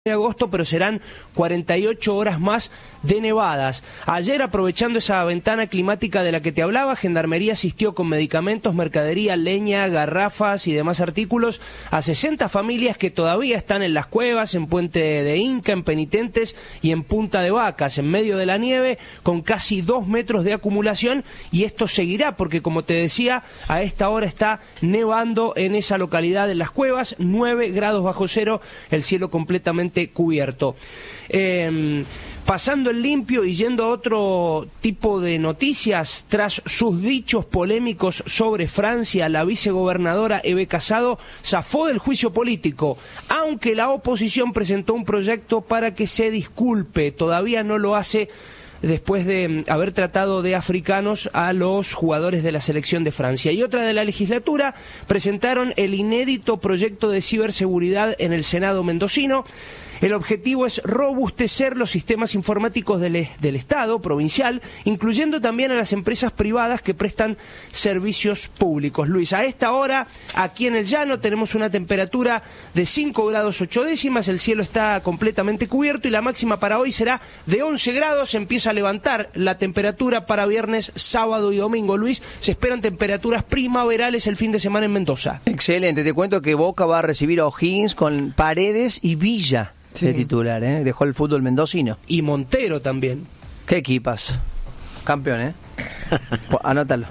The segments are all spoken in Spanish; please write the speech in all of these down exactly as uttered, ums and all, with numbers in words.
de agosto, pero serán cuarenta y ocho horas más de nevadas. Ayer, aprovechando esa ventana climática de la que te hablaba, Gendarmería asistió con medicamentos, mercadería, leña, garrafas y demás artículos a sesenta familias que todavía están en las cuevas, en Puente de Inca, en Penitentes y en Punta de Vacas, en medio de la nieve, con casi dos metros de acumulación, y esto seguirá porque, como te decía, a esta hora está nevando en esa localidad, en las cuevas, nueve grados bajo cero, el cielo completamente cubierto. Eh, pasando el limpio y yendo a otro tipo de noticias, tras sus dichos polémicos sobre Francia, la vicegobernadora Eve Casado zafó del juicio político, aunque la oposición presentó un proyecto para que se disculpe. Todavía no lo hace, después de haber tratado de africanos a los jugadores de la selección de Francia. Y otra de la legislatura presentaron el inédito proyecto de ciberseguridad en el Senado mendocino. El objetivo es robustecer los sistemas informáticos del, del Estado provincial, incluyendo también a las empresas privadas que prestan servicios públicos. Luis, a esta hora, aquí en el llano, tenemos una temperatura de cinco grados ocho décimas, el cielo está completamente cubierto y la máxima para hoy será de once grados. Empieza a levantar la temperatura para viernes, sábado y domingo. Luis, se esperan temperaturas primaverales el fin de semana en Mendoza. Excelente, te cuento que Boca va a recibir a O'Higgins con Paredes y Villa. Sí. De titular, ¿eh? Dejó el fútbol mendocino. Y Montero también. ¿Qué equipas? Campeón, ¿eh? Anótalo.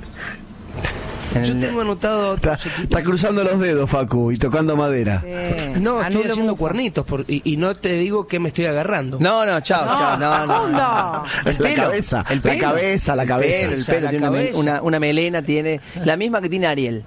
Yo el... tengo anotado... Está, está cruzando los dedos, Facu, y tocando madera. Sí. No, estoy Anulo haciendo mufa. cuernitos por, y, y no te digo que me estoy agarrando. No, no, chao, no, chao. No, no, no. El la cabeza, el la cabeza, la cabeza. El pelo, el pelo, la tiene cabeza. Una, una melena, tiene la misma que tiene Ariel.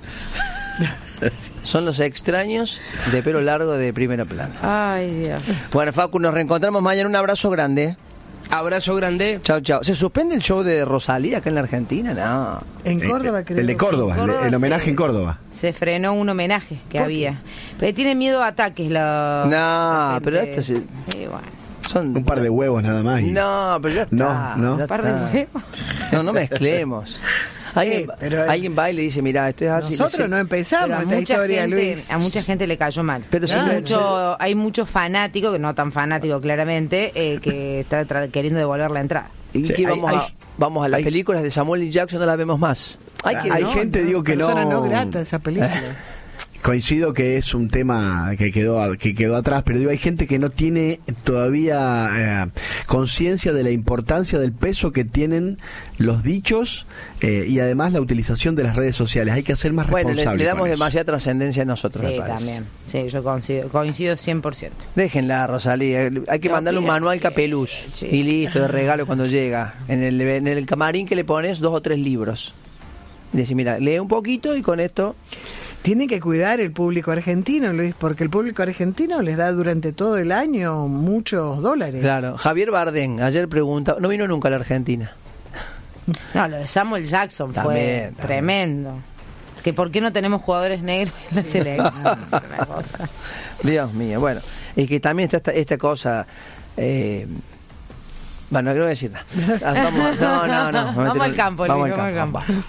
Son los extraños de pelo largo de primera plana. Ay, Dios. Bueno, Facu, nos reencontramos mañana. Un abrazo grande. Abrazo grande. Chao, chao. ¿Se suspende el show de Rosalía acá en la Argentina? No. En Córdoba, creo. El de Córdoba, en Córdoba el, el homenaje se, en Córdoba. Se frenó un homenaje que había. Pero tiene miedo a ataques. La, no, la pero esto se... Sí, bueno. Son un par de huevos nada más. Y... No, pero ya está. No, no. Ya ¿Un par está. de huevos? No, no mezclemos. Alguien, sí, pero alguien va y le dice, mira, esto es así. Nosotros no empezamos esta mucha historia, gente, Luis. A mucha gente le cayó mal. Pero ¿no? si hay, mucho, hay muchos fanáticos, que no tan fanáticos claramente, eh, que está tra- queriendo devolver la entrada. ¿Y sí, qué hay, vamos, hay, a, vamos a las hay, películas de Samuel L. Jackson, no las vemos más. Hay, que, hay no, gente, no, digo, que no... no grata esa película. Coincido que es un tema que quedó que quedó atrás, pero digo, hay gente que no tiene todavía eh, conciencia de la importancia del peso que tienen los dichos eh, y además la utilización de las redes sociales. Hay que ser más bueno, responsables. Bueno, le, le damos con demasiada trascendencia a nosotros. Sí, también. Sí, yo coincido, coincido cien por ciento. Déjenla, Rosalía. Hay que no, mandarle mira, un manual Capeluz sí. y listo, de regalo cuando llega. En el, en el camarín que le pones dos o tres libros. Y decís, mira, lee un poquito y con esto... Tiene que cuidar el público argentino, Luis, porque el público argentino les da durante todo el año muchos dólares. Claro. Javier Bardem ayer pregunta, no vino nunca a la Argentina. No, lo de Samuel Jackson también, fue tremendo. También. Que por qué no tenemos jugadores negros en la selección. Es una cosa. Dios mío, bueno. Y que también está esta, esta cosa... Eh, bueno, no quiero decir nada. Vamos, no, no, no. Vamos al campo, vamos Luis, al campo. campo.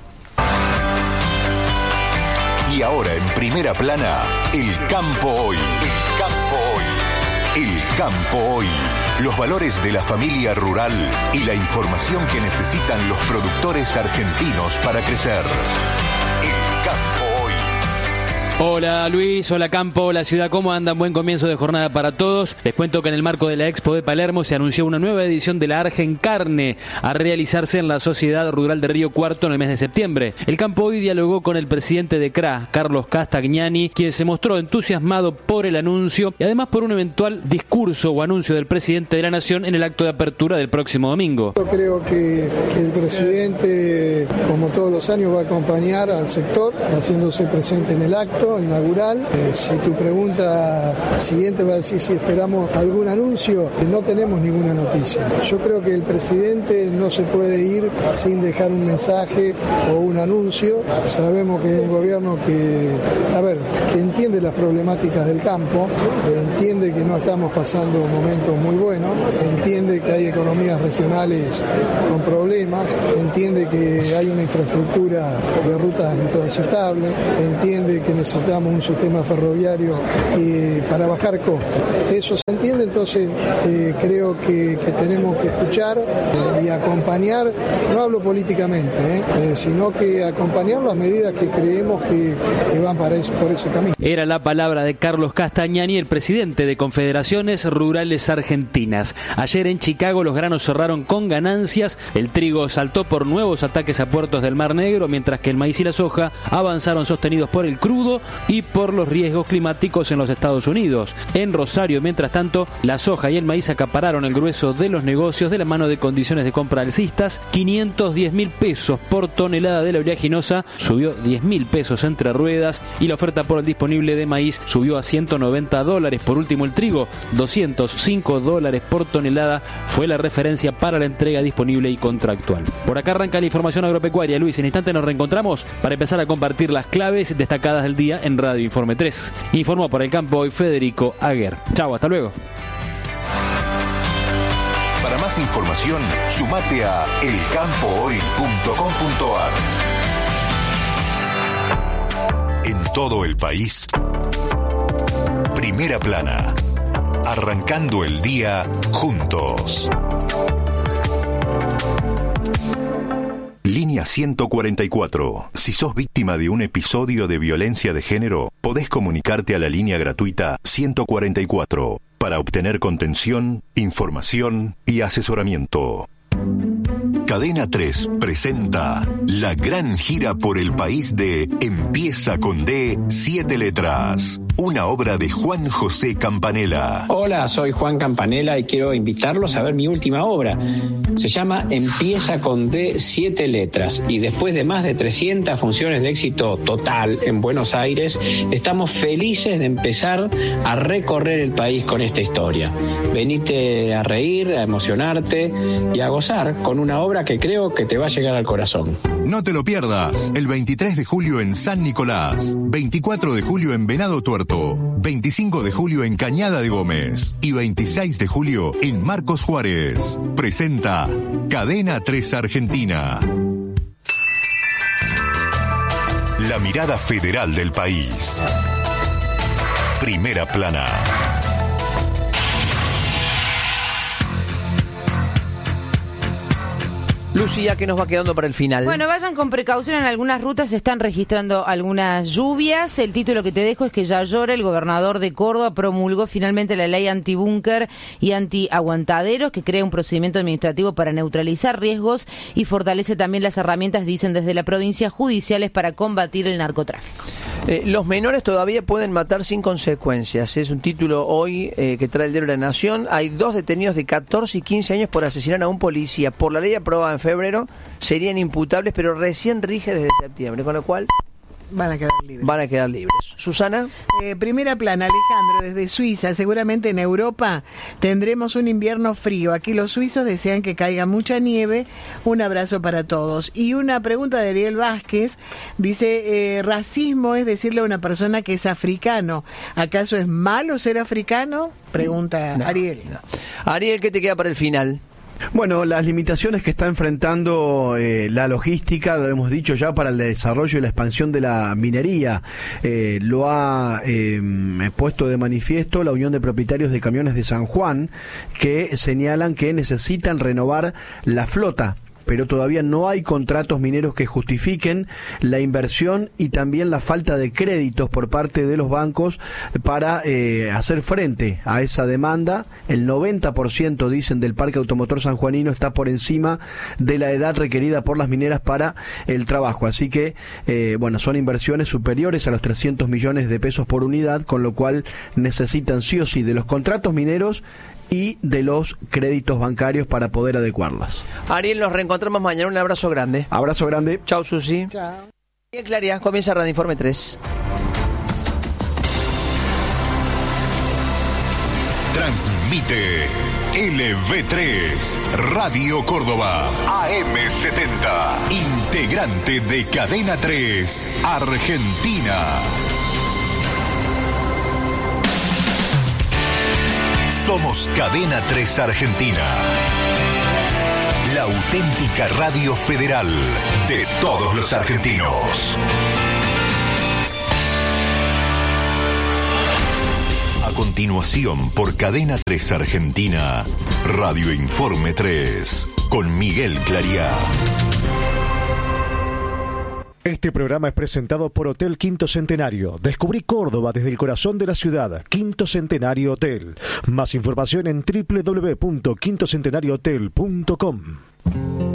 Y ahora en primera plana, el campo hoy. El campo hoy. El campo hoy. Los valores de la familia rural y la información que necesitan los productores argentinos para crecer. El campo hoy. Hola Luis, hola Campo, hola Ciudad, ¿cómo andan? Buen comienzo de jornada para todos. Les cuento que en el marco de la Expo de Palermo se anunció una nueva edición de la Argencarne a realizarse en la Sociedad Rural de Río Cuarto en el mes de septiembre. El Campo hoy dialogó con el presidente de C R A, Carlos Castagnani, quien se mostró entusiasmado por el anuncio y además por un eventual discurso o anuncio del presidente de la Nación en el acto de apertura del próximo domingo. Yo creo que, que el presidente, como todos los años, va a acompañar al sector, haciéndose presente en el acto inaugural. Eh, si tu pregunta siguiente va a decir si esperamos algún anuncio, no tenemos ninguna noticia. Yo creo que el presidente no se puede ir sin dejar un mensaje o un anuncio. Sabemos que es un gobierno que, a ver, que entiende las problemáticas del campo, entiende que no estamos pasando momentos muy buenos, entiende que hay economías regionales con problemas, entiende que hay una infraestructura de rutas intransitables, entiende que necesitamos necesitamos un sistema ferroviario eh, para bajar costos. Eso se entiende, entonces eh, creo que, que tenemos que escuchar eh, y acompañar, no hablo políticamente, eh, eh, sino que acompañar las medidas que creemos que, que van para eso, por ese camino. Era la palabra de Carlos Castagnani, el presidente de Confederaciones Rurales Argentinas. Ayer en Chicago los granos cerraron con ganancias, el trigo saltó por nuevos ataques a puertos del Mar Negro, mientras que el maíz y la soja avanzaron sostenidos por el crudo y por los riesgos climáticos en los Estados Unidos. En Rosario, mientras tanto, la soja y el maíz acapararon el grueso de los negocios de la mano de condiciones de compra alcistas. quinientos diez mil pesos por tonelada de la oleaginosa, subió diez mil pesos entre ruedas, y la oferta por el disponible de maíz subió a ciento noventa dólares. Por último, el trigo, doscientos cinco dólares por tonelada, fue la referencia para la entrega disponible y contractual. Por acá arranca la información agropecuaria. Luis, en instante nos reencontramos para empezar a compartir las claves destacadas del día en Radio Informe tres. Informó por el campo hoy Federico Aguer. Chau, hasta luego. Para más información, sumate a el campo hoy punto com punto a r. En todo el país, Primera Plana. Arrancando el día juntos. Línea ciento cuarenta y cuatro. Si sos víctima de un episodio de violencia de género, podés comunicarte a la línea gratuita ciento cuarenta y cuatro para obtener contención, información y asesoramiento. Cadena tres presenta la gran gira por el país de Empieza con D, siete letras. Una obra de Juan José Campanella. Hola, soy Juan Campanella y quiero invitarlos a ver mi última obra. Se llama Empieza con D, siete letras. Y después de más de trescientas funciones de éxito total en Buenos Aires, estamos felices de empezar a recorrer el país con esta historia. Venite a reír, a emocionarte y a gozar con una obra que creo que te va a llegar al corazón. No te lo pierdas. El veintitrés de julio en San Nicolás, veinticuatro de julio en Venado Tuerto, veinticinco de julio en Cañada de Gómez y veintiséis de julio en Marcos Juárez. Presenta Cadena tres Argentina. La mirada federal del país. Primera Plana. Lucía, ¿qué nos va quedando para el final? Bueno, vayan con precaución, en algunas rutas se están registrando algunas lluvias. El título que te dejo es que ya llora. El gobernador de Córdoba promulgó finalmente la ley antibúnker y antiaguantaderos, que crea un procedimiento administrativo para neutralizar riesgos y fortalece también las herramientas, dicen desde la provincia, judiciales para combatir el narcotráfico. Eh, los menores todavía pueden matar sin consecuencias. Es un título hoy eh, que trae el diario La Nación. Hay dos detenidos de catorce y quince años por asesinar a un policía. Por la ley aprobada en febrero serían imputables, pero recién rige desde septiembre, con lo cual van a quedar libres. Van a quedar libres. Susana. Eh, primera plana, Alejandro, desde Suiza. Seguramente en Europa tendremos un invierno frío. Aquí los suizos desean que caiga mucha nieve. Un abrazo para todos. Y una pregunta de Ariel Vázquez. Dice, eh, racismo es decirle a una persona que es africano. ¿Acaso es malo ser africano? Pregunta no, Ariel. No. Ariel, ¿qué te queda para el final? Bueno, las limitaciones que está enfrentando eh, la logística, lo hemos dicho ya, para el desarrollo y la expansión de la minería, eh, lo ha eh, puesto de manifiesto la Unión de Propietarios de Camiones de San Juan, que señalan que necesitan renovar la flota, pero todavía no hay contratos mineros que justifiquen la inversión y también la falta de créditos por parte de los bancos para eh, hacer frente a esa demanda. El noventa por ciento, dicen, del parque automotor sanjuanino está por encima de la edad requerida por las mineras para el trabajo, así que eh, bueno, son inversiones superiores a los trescientos millones de pesos por unidad, con lo cual necesitan sí o sí de los contratos mineros y de los créditos bancarios para poder adecuarlas. Ariel, nos reencontramos mañana. Un abrazo grande. Abrazo grande. Chau, Susi. Chao. Bien, Claria, comienza Radio Informe tres. Transmite L V tres, Radio Córdoba, A M setenta, integrante de Cadena tres, Argentina. Somos Cadena tres Argentina, la auténtica radio federal de todos los argentinos. continuación por Cadena tres Argentina, Radio Informe tres, con Miguel Clariá. Este programa es presentado por Hotel Quinto Centenario. Descubrí Córdoba desde el corazón de la ciudad. Quinto Centenario Hotel. Más información en doble u doble u doble u punto quinto centenario hotel punto com.